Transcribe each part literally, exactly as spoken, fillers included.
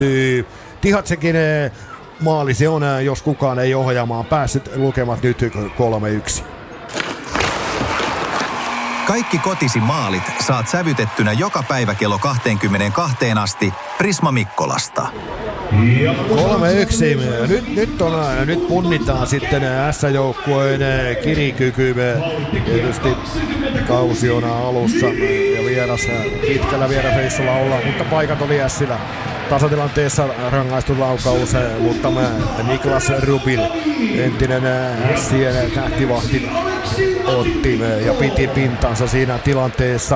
Tihatsekin maali se on, jos kukaan ei ohjaamaan päässyt. Lukemat nyt kolme yksi. Kaikki kotisi maalit saat sävytettynä joka päivä kello kaksikymmentäkaksi asti Prisma Mikkolasta. kolme yksi. Nyt, nyt, on, nyt punnitaan sitten S-joukkueen kirikyky. Tietysti kausi on alussa ja vieras, pitkällä vierasreissulla ollaan, mutta paikat oli Sillä. Tasatilanteessa rangaistu laukaus, mutta Niklas Rubin, entinen Sien tähtivahti, otti ja piti pintansa siinä tilanteessa.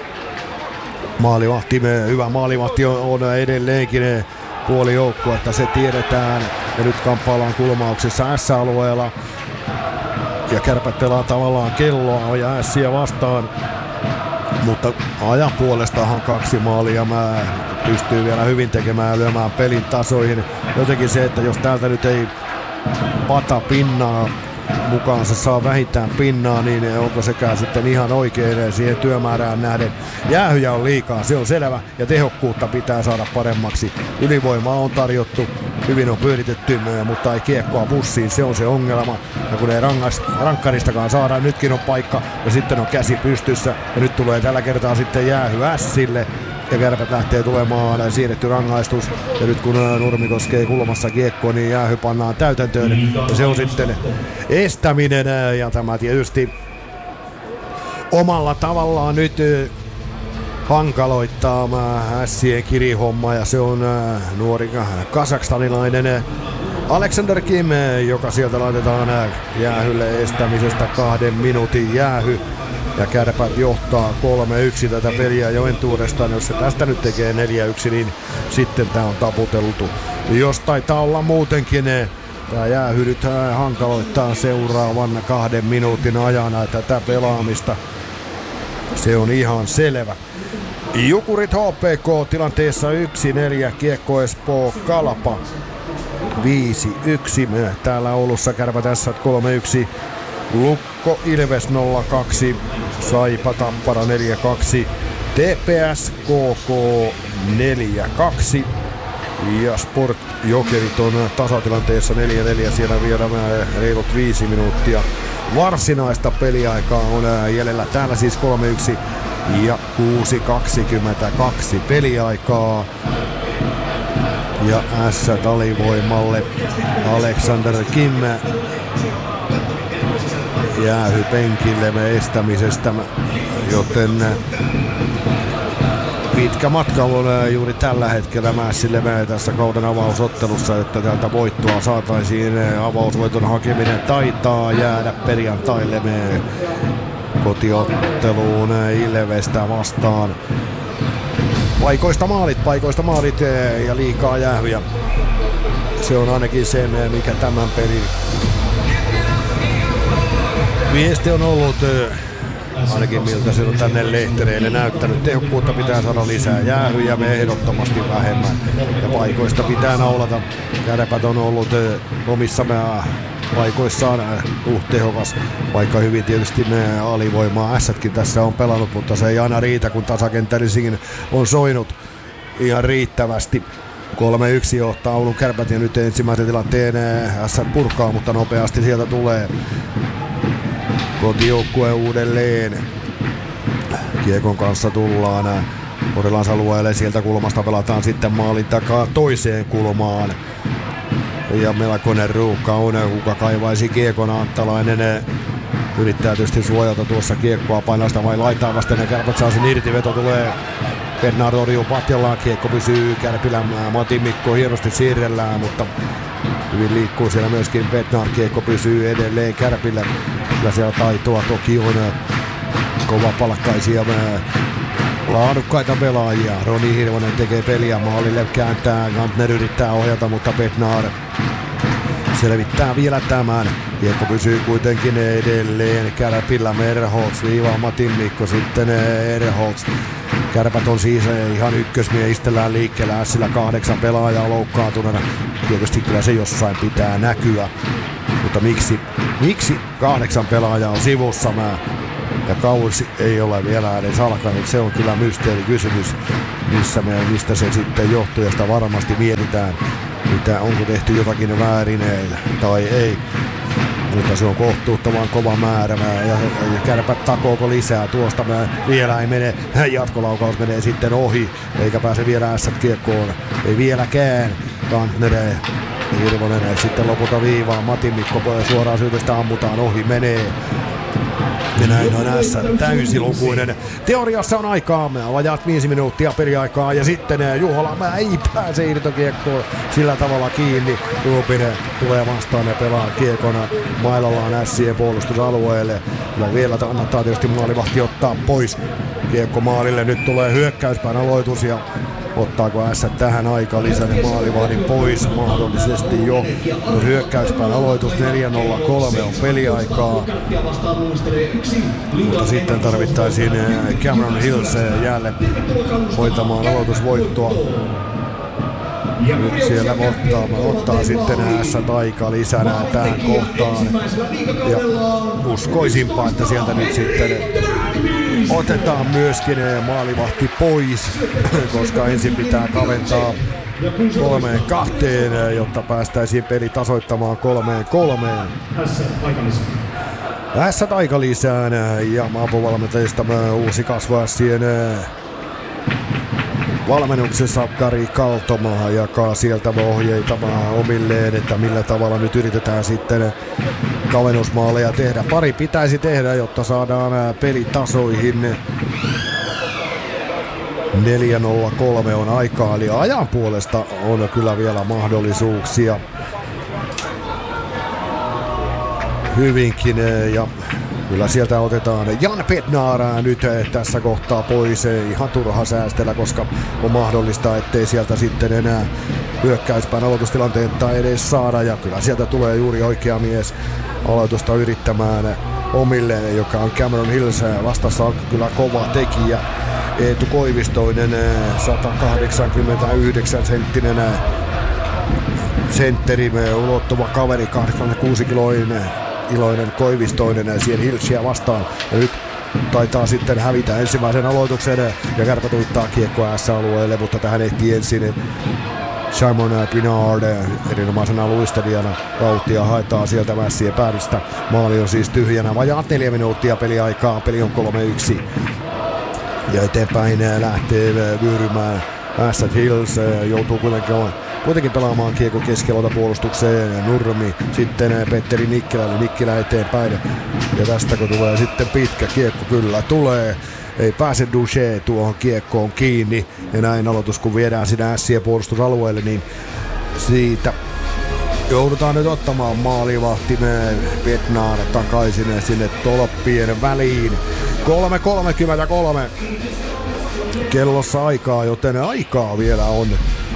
Maalivahti, hyvä maalivahti on edelleenkin puoli joukkoa, että se tiedetään. Ja nyt kamppaillaan kulmauksessa S-alueella. Ja Kärpät pelaa tavallaan kelloa ja Ässiä vastaan. Mutta ajan puolestahan kaksi maalia mä pystyy vielä hyvin tekemään, lyömään pelin tasoihin. Jotenkin se, että jos täältä nyt ei pata pinnaa mukaansa, saa vähintään pinnaa, niin onko sekään sitten ihan oikein siihen työmäärään nähden. Jäähyjä on liikaa, se on selvä, ja tehokkuutta pitää saada paremmaksi. Ylivoimaa on tarjottu, hyvin on pyöritetty, mutta ei kiekkoa bussiin, se on se ongelma. Ja kun ei rangas, rankkaristakaan saada, nytkin on paikka, ja sitten on käsi pystyssä, ja nyt tulee tällä kertaa sitten jäähy Ässille. Ja Kärpät lähtee tulemaan, siirretty rangaistus. Ja nyt kun Nurmi koskee kulmassa kiekkoa, niin jäähy pannaan täytäntöön. Ja se on sitten estäminen. Ja tämä tietysti omalla tavallaan nyt hankaloittaa Ässien kirihomma. Ja se on nuori kasakstanilainen Alexander Kim, joka sieltä laitetaan jäähylle estämisestä kahden minuutin jäähy. Ja Kärpät johtaa kolme yksi tätä peliä jo entuudestaan. Jos se tästä nyt tekee neljä yksi, niin sitten tää on taputeltu. Jos taitaa olla muutenkin, tää jäähy nyt hankaloittaa seuraavan kahden minuutin ajana tätä pelaamista. Se on ihan selvä. Jukurit H P K tilanteessa yksi neljä, Kiekko Espoo Kalpa viisi yksi. Täällä Oulussa Kärpät tässä kolme yksi. Lukko Ilves nolla kaksi, Saipa Tappara neljä kaksi, T P S K K neljä kaksi ja Sport Jokerit on tasatilanteessa neljä neljä, siellä vielä reilut viisi minuuttia. Varsinaista peliaikaa on jäljellä, täällä siis kolme yksi ja kuusi kaksikymmentäkaksi peliaikaa. Ja S alivoimalle Alexander Kim. Jäähy penkille estämisestä, joten pitkä matka on juuri tällä hetkellä Mässille tässä kauden avausottelussa, että täältä voittoa saataisiin. Avausvoiton hakeminen taitaa jäädä perjantaille kotiotteluun Ilvestä vastaan. Paikoista maalit, paikoista maalit ja liikaa jäähyjä. Se on ainakin se, mikä tämän pelin viesti on ollut, ainakin miltä se on tänne lehtereille näyttänyt. Tehokkuutta pitää saada lisää, jäähyjä me ehdottomasti vähemmän ja paikoista pitää naulata. Kärpät on ollut omissa paikoissaan uh, tehokas, vaikka hyvin tietysti ne alivoimaa Ässätkin tässä on pelannut, mutta se ei aina riitä, kun tasakenttällisikin on soinut ihan riittävästi. kolme yksi johtaa Oulun Kärpät ja nyt ensimmäisen tilanteen Ässät purkaa, mutta nopeasti sieltä tulee kotijoukkue uudelleen. Kiekon kanssa tullaan Orilansa alueelle, sieltä kulmasta pelataan sitten maalin takaa toiseen kulmaan. Ja melkoinen ruuhka on, kuka kaivaisi kiekon. Anttalainen yrittää tietysti suojata tuossa kiekkoa, painaa sitä vai laitaa vasten ja Kärpät saa sen irti, veto tulee. Bernard Orju patjallaan, kiekko pysyy Kärpillä, Mati Mikko hienosti siirrellään, mutta hyvin liikkuu siellä myöskin Bernard, kiekko pysyy edelleen Kärpillä. Kyllä siellä taitoa toki on, kova palkkaisia laadukkaita pelaajia. Roni Hirvonen tekee peliä, maalille kääntää, Gantner yrittää ohjata, mutta Bernard selvittää vielä tämän. Kiekko pysyy kuitenkin edelleen Kärpillä, Merholtz viivaa Matin Mikko, sitten Erholtz. Kärpät on siis ihan ykkösmiehistellään liikkeellä, Ässillä kahdeksan pelaajaa loukkaantuneena. Tietysti kyllä se jossain pitää näkyä, mutta miksi, miksi kahdeksan pelaajaa on sivussa? Mä ja kausi ei ole vielä edes alkanut. Se on kyllä mysteerikysymys, missä me, mistä se sitten johtuu, ja sitä varmasti mietitään, mitä, onko tehty jotakin väärin tai ei. Mutta se on kohtuuttoman kova määrä ja, ja Kärpät takooko lisää tuosta, mä, vielä ei mene, jatkolaukaus menee sitten ohi, eikä pääse vielä ässät kiekkoon, ei vieläkään. Kantnere, Hirvonen sitten lopulta viivaan, Matin Mikko suoraan syytöstä ammutaan, ohi menee. Ja näin on ässä täysilukuinen. Teoriassa on aikaa, vajaat viisi minuuttia peliaikaa ja sitten Juhola ei pääse irtokiekkoon sillä tavalla kiinni. Tuupinen tulee vastaan ja pelaa kiekon mailallaan ässien puolustusalueelle. Ja vielä kannattaa tietysti maalivahti ottaa pois kiekko maalille. Nyt tulee hyökkäyspään aloitus ja ottaako ässät tähän aika lisäinen maalivahdin pois mahdollisesti jo. Hyökkäyspään aloitus neljä nolla kolme on peliaikaa. Mutta sitten tarvittaisiin Cameron Hills jälleen hoitamaan aloitusvoittoa. Nyt siellä ottaa, ottaa sitten ässät aika lisänä tähän kohtaan. Ja uskoisinpa, että sieltä nyt sitten otetaan myöskin maalivahti pois, koska ensin pitää kaventaa kolmeen kahteen, jotta päästäisiin peli tasoittamaan kolmeen kolmeen. Ässät aika lisään ja apuvalmentajista uusi kasvaessien valmennuksessa Kari Kaltomaa jakaa sieltä ohjeita omilleen, että millä tavalla nyt yritetään sitten kavennusmaaleja tehdä. Pari pitäisi tehdä, jotta saadaan peli tasoihin. neljä nolla kolme on aikaa, eli ajan puolesta on kyllä vielä mahdollisuuksia hyvinkin, ja kyllä sieltä otetaan Jan Bednar nyt tässä kohtaa pois, ihan turha säästellä, koska on mahdollista, ettei sieltä sitten enää hyökkäyspään aloitustilanteetta edes saada, ja kyllä sieltä tulee juuri oikea mies aloitusta yrittämään omilleen, joka on Cameron Hills. Vastassa on kyllä kova tekijä Eetu Koivistoinen, sata kahdeksankymmentäyhdeksän senttinen sentteri, ulottuva kaveri, kahdeksankymmentäkuusi kiloinen iloinen Koivistoinen siihen Hillsia vastaan. Ja nyt taitaa sitten hävitä ensimmäisen aloituksen ja Kärpät uittaa kiekkoa S-alueelle, mutta tähän ehtii ensin Simon Pinard erinomaisena luistelijana. Vauhtia haetaan sieltä mässien päädystä. Maali on siis tyhjänä. Vajaat neljä minuuttia peliaikaa. Peli on kolme yksi. Ja eteenpäin lähtee vyörymään Ässät Hills. Joutuu kuitenkin, kuitenkin pelaamaan kiekko keskeltä puolustukseen. Nurmi, sitten Petteri Nikkilä, eli Nikkilä eteenpäin. Ja tästä kun tulee sitten pitkä kiekko, kyllä tulee. Ei pääse Duché tuohon kiekkoon kiinni. Ja näin aloitus, kun viedään sinä ässien puolustusalueelle, niin siitä joudutaan nyt ottamaan maalivahtimme Bednar takaisin sinne tolppien väliin. kolme kolmekymmentäkolme kellossa aikaa, joten aikaa vielä on.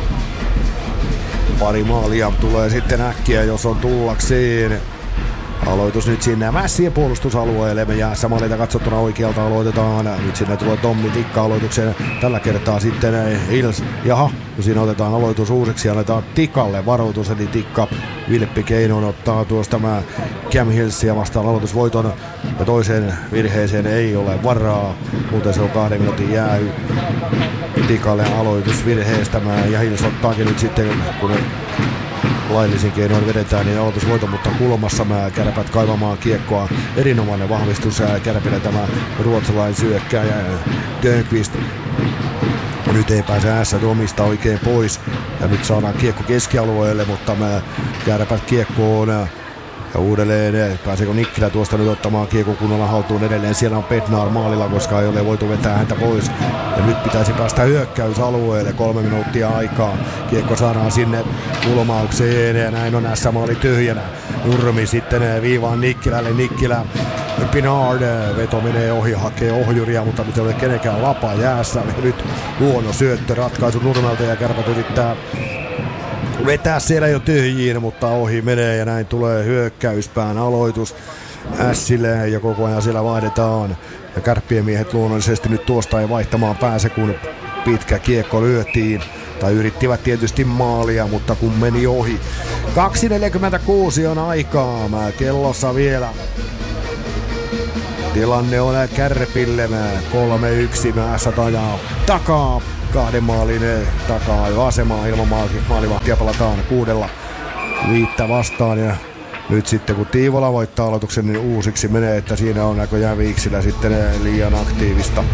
Pari maalia tulee sitten äkkiä, jos on tullakseen. Aloitus nyt sinne mässien puolustusalueelle. Me jäässä maalilta katsottuna oikealta aloitetaan. Nyt sinne tulee Tommi Tikka aloitukseen. Tällä kertaa sitten Hills. Jaha, siinä otetaan aloitus uusiksi ja annetaan Tikalle varoitus. Eli Tikka Vilppi Keinoon ottaa tuosta tämä Cam Hillsia vastaan aloitusvoiton. Ja toiseen virheeseen ei ole varaa. Muuten se on kahden minuutin jäähy Tikalle aloitus virheestä. Ja Hills ottaakin nyt sitten, kun laillisin keinoin vedetään, niin aloitusvoito, mutta kulmassa mä Kärpät kaivamaan kiekkoa. Erinomainen vahvistus Kärpille tämä ruotsalainen syökkääjä Dönqvist. Nyt ei pääse ässät omista oikein pois. Ja nyt saadaan kiekko keskialueelle, mutta mä Kärpät kiekkoon. Ja uudelleen, pääseekö Nikkilä tuosta nyt ottamaan kiekko kunnolla haltuun edelleen. Siellä on Bednar maalilla, koska ei ole voitu vetää häntä pois. Ja nyt pitäisi päästä hyökkäysalueelle, kolme minuuttia aikaa. Kiekko saadaan sinne kulmaukseen ja näin on S-maali tyhjänä. Nurmi sitten viivaan Nikkilälle, Nikkilä. Pinard, veto menee ohi, hakee ohjuria, mutta nyt ei ole kenenkään lapa jäässä. Nyt huono syöttö ratkaisu Nurmelta ja Kärpät yrittää vetää siellä jo tyhjiin, mutta ohi menee ja näin tulee hyökkäyspään aloitus Ässille ja koko ajan siellä vaihdetaan. Ja Kärppien miehet luonnollisesti nyt tuosta ei vaihtamaan pääse, kun pitkä kiekko lyötiin. Tai yrittivät tietysti maalia, mutta kun meni ohi. kaksi neljäkymmentäkuusi on aikaa, mä kellossa vielä. Tilanne on Kärpille kolme yksi. Ässät ajaa takaa. Kahden maalin takaa jo asemaa ilman maalivahtia, pelataan kuudella viittä vastaan. Ja nyt sitten kun Tiivola voittaa aloituksen, niin uusiksi menee, että siinä on näköjään Viiksilä sitten liian aktiivista.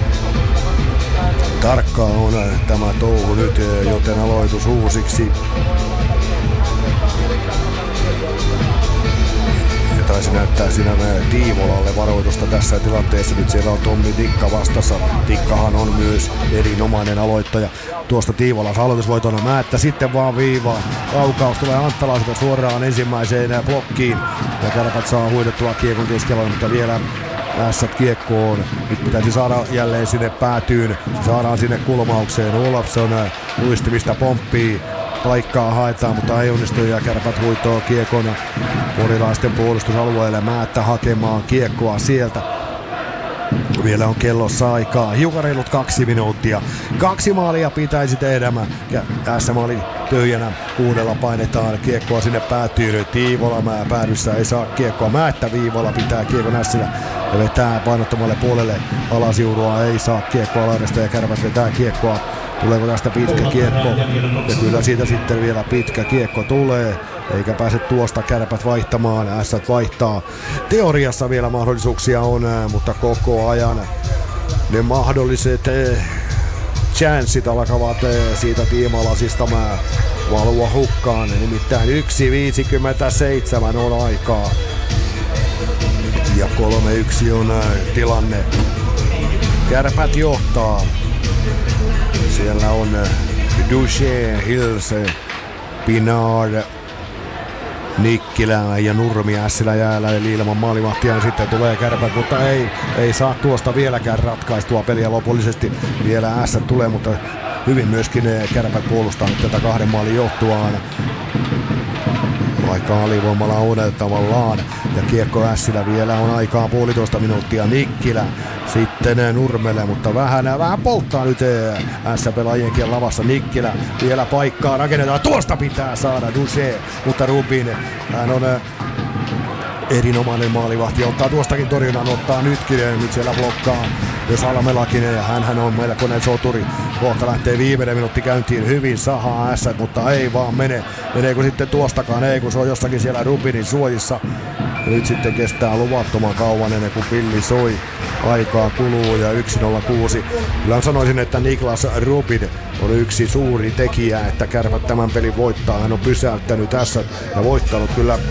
Tarkkaa on tämä touhu nyt, joten aloitus uusiksi. Ja taisi näyttää siinä Tiivolalle varoitusta tässä tilanteessa. Nyt siellä on Tommi Tikka vastassa. Tikkahan on myös erinomainen aloittaja. Tuosta Tiivolas aloitusvoitona Määttä sitten vaan viivaan. Laukaus tulee Anttalaiselta suoraan ensimmäiseen blokkiin. Ja Kärpät saa huidettua kiekon keskellä, mutta vielä Ässät kiekkoon. Nyt pitäisi saada jälleen sinne päätyyn. Saadaan sinne kulmaukseen. Olafsson luistimista pomppii. Paikkaa haetaan, mutta ei onnistu ja Kärpät huitoo kiekon porilaisten puolustusalueelle. Määttä hakemaan kiekkoa sieltä. Vielä on kellossa aikaa. Hiukan reilut kaksi minuuttia. Kaksi maalia pitäisi tehdä. Ja tässä maali tyhjänä. Kuudella painetaan kiekkoa sinne päätyy. Tiivola mää päädyssä ei saa kiekkoa. Määttä viivalla pitää kiekon Ässillä. Ja vetää painottomalle puolelle. Alasiurua ei saa kiekkoa laidasta ja Kärpät vetää kiekkoa. Tuleeko tästä pitkä kiekko? Ja kyllä siitä sitten vielä pitkä kiekko tulee. Eikä pääse tuosta Kärpät vaihtamaan. Ässät vaihtaa. Teoriassa vielä mahdollisuuksia on, mutta koko ajan ne mahdolliset eh, chanssit alkavat eh, siitä tiimalasista mä valua hukkaan. Nimittäin yksi viisikymmentäseitsemän on aikaa. Ja kolme yksi on eh, tilanne. Kärpät johtaa. Siellä on Duché, Hills, Pinard, Nikkilä ja Nurmi Ässilä jäällä eli ilman maalivahtia, ja sitten tulee Kärpät, mutta ei, ei saa tuosta vieläkään ratkaistua peliä lopullisesti. Vielä Ässät tulee, mutta hyvin myöskin Kärpät puolustaa nyt tätä kahden maalin johtuaan. Vaikka alivoimalla on tavallaan. Ja kiekko Ässilä, vielä on aikaa puolitoista minuuttia. Nikkilä sitten Nurmelle, mutta vähän, vähän polttaa nyt Ässä-pelaajienkin lavassa. Nikkilä vielä paikkaa rakennetaan. Tuosta pitää saada Duché, mutta Rubin, hän on erinomainen maalivahti. Ottaa tuostakin torjunnan, ottaa nytkin. Nyt siellä blokkaa jos Almelakin, ja hänhän on melkoinen soturi. Kohta lähtee viimeinen minuutti käyntiin, hyvin sahaa Ässät, mutta ei vaan mene. Meneekö sitten tuostakaan? Ei, kun se on jossakin siellä Rubinin suojissa. Ja nyt sitten kestää luvattoman kauan ennen kuin pilli soi. Aikaa kuluu ja yksi nolla kuusi. Kyllä sanoisin, että Niklas Rubin on yksi suuri tekijä, että Kärpät tämän pelin voittaa. Hän on pysäyttänyt Ässät ja voittanut kyllä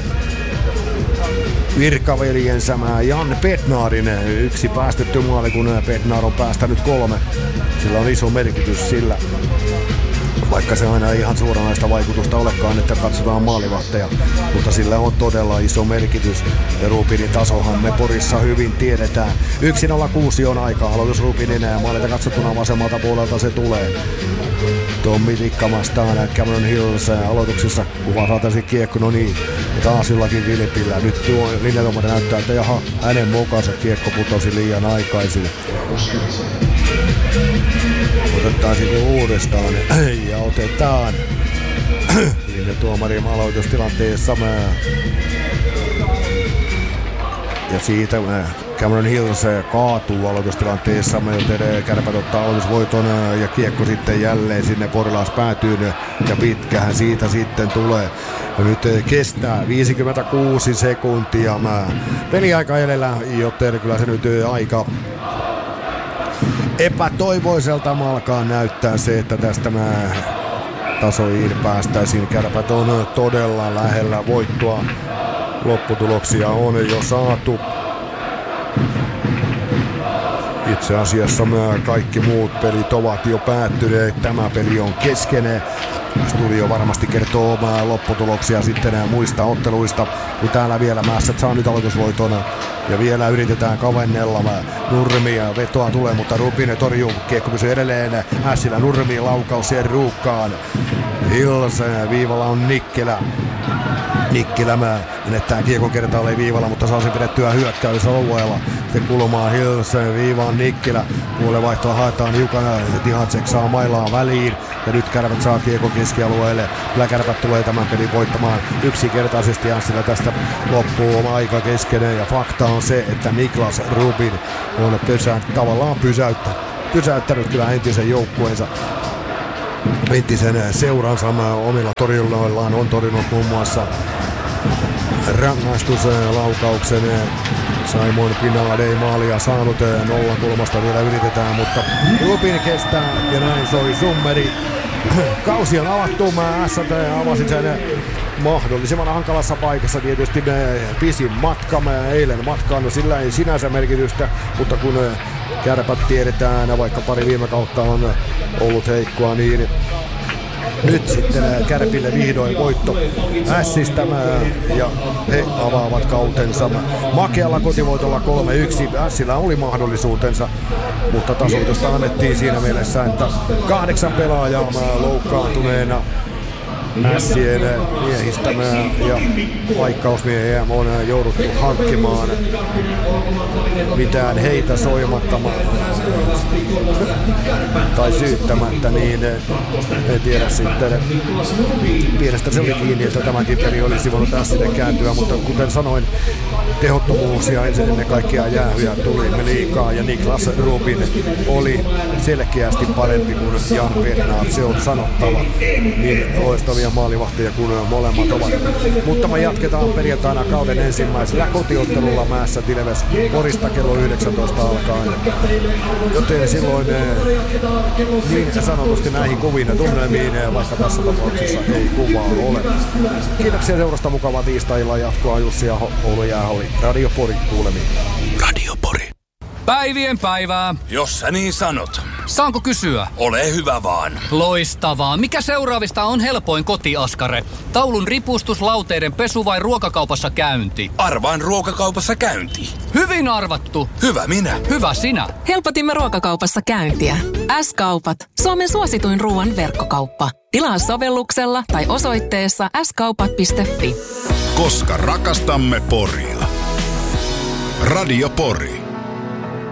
virkaveljensä Jan Bednarin. Yksi päästetty maali, kun Bednar on päästänyt kolme. Sillä on iso merkitys sillä. Vaikka se aina ei ihan suoranaista vaikutusta olekaan, että katsotaan maalivahteja, mutta sillä on todella iso merkitys. Ja Rubinin tasohan me Porissa hyvin tiedetään. yksi nolla kuusi on aika, aloitus Rubinin ja maalilta katsottuna vasemmalta puolelta se tulee. Tommi Tikka vastaan Cameron Hills aloituksessa, kuva saataisiin kiekko, no niin, ja taas jollakin vilpillä. Nyt tuo linjatomari näyttää, että jaha, hänen mukaansa kiekko putosi liian aikaisin. Otetaan sitten uudestaan ja otetaan linjatuomarin aloitustilanteessa. Ja siitä Cameron Hills kaatuu aloitustilanteessa, joten Kärpät ottaa aloitusvoiton ja kiekko sitten jälleen sinne Porilaas päätyyn ja pitkähän siitä sitten tulee. Ja nyt kestää viisikymmentäkuusi sekuntia peliaika edellä, joten kyllä se nyt aika epätoivoiselta alkaa näyttää se, että tästä mä tasoihin päästäisiin. Kärpät on todella lähellä voittoa. Lopputuloksia on jo saatu. Itse asiassa kaikki muut pelit ovat jo päättyneet. Tämä peli on kesken. Studio varmasti kertoo omaa lopputuloksia sitten muista otteluista. Kun täällä vielä Mässät saa nyt aloitusvoitona. Ja vielä yritetään kavennella. Nurmi ja vetoa tulee, mutta Rubin torjuu. Kiekko pysyy edelleen. Ässilä Nurmi laukaus siihen ruuhkaan. Hills viivalla on Nikkilä. Nikkilä menettää kiekon kertaalle viivalla, mutta saa sen pidettyä hyökkäysalueella. Sitten kulmaa Hilsen viivaan Nikkilä. Puolen vaihtoa haetaan hiukan. Tihacek saa mailaa väliin. Ja nyt Kärpät saa kiekon keskialueelle. Kyllä Kärpät tulee tämän pelin voittamaan yksinkertaisesti. Sillä tästä loppuu oma aika keskeneen. Ja fakta on se, että Niklas Rubin on pysä, tavallaan pysäyttä, pysäyttänyt kyllä entisen joukkueensa. Entisen seuransa omilla torjunnoillaan on torjunut muun muassa rangaistuslaukauksen. Simon Pinard ei maalia saanut, nollan kulmasta vielä yritetään, mutta Rubin kestää ja näin soi summeri. Kausi on avattu, mä S T avasin sen mahdollisimman hankalassa paikassa tietysti pisin matka. Mä eilen matkaan, sillä ei sinänsä merkitystä, mutta kun Kärpät tiedetään, vaikka pari viime kautta on ollut heikkoa, niin nyt sitten Kärpille vihdoin voitto Ässistä ja he avaavat kautensa makealla kotivoitolla kolme yksi. Ässillä oli mahdollisuutensa, mutta tasoitusta annettiin siinä mielessä, että kahdeksan pelaajaa loukkaantuneena Ässien miehistä ja paikkausmiehiä on jouduttu hankkimaan mitään heitä soimattamaan tai syyttämättä, niin en tiedä sitten. Pienestä se oli kiinni, että tämäkin peli olisi voinut Ässille kääntyä, mutta kuten sanoin, tehottomuus ja ensin ennen kaikkea jäähyjä tuli liikaa ja Niklas Rubin oli selkeästi parempi kuin Jan Bednar, se on sanottava. Niin loistavia maalivahtia kun molemmat ovat. Mutta me jatketaan perjantaina kauden ensimmäisellä kotiottelulla Määssä Tilves Porista kello yhdeksäntoista alkaen. Joten silloin niin sanotusti näihin kuviin ja tunnelmiin, vaikka tässä tapauksessa ei kuvaa ole. Kiitoksia seurasta, mukavaa tiistai-illan jatkoa. Jussi ja Oulu Jäähalli. Radio Pori kuulemiin. Radio Pori. Päivien päivää. Jos sä niin sanot. Saanko kysyä? Ole hyvä vaan. Loistavaa. Mikä seuraavista on helpoin kotiaskare? Taulun ripustus, lauteiden pesu vai ruokakaupassa käynti? Arvaan ruokakaupassa käynti. Hyvin arvattu. Hyvä minä. Hyvä sinä. Helpotimme ruokakaupassa käyntiä. S-kaupat. Suomen suosituin ruoan verkkokauppa. Tilaa sovelluksella tai osoitteessa s kaupat piste fi. Koska rakastamme Poria. Radio Pori.